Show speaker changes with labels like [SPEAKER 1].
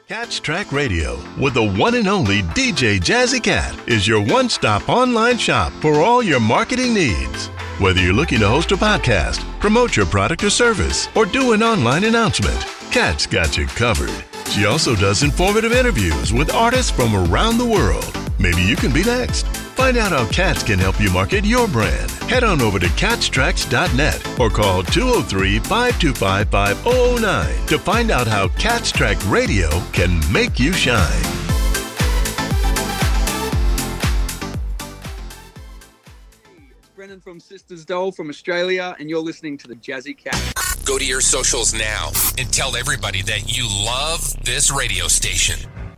[SPEAKER 1] Catch Track Radio with the one and only DJ Jazzy Cat is your one-stop online shop for all your marketing needs. Whether you're looking to host a podcast, promote your product or service, or do an online announcement, Cat's got you covered. She also does informative interviews with artists from around the world. Maybe you can be next. Find out how Cats can help you market your brand. Head on over to catstracks.net or call 203-525-5009 to find out how Cats Track Radio can make you shine.
[SPEAKER 2] It's Brennan from Sisters Doll from Australia, and you're listening to the Jazzy Cat.
[SPEAKER 3] Go to your socials now and tell everybody that you love this radio station.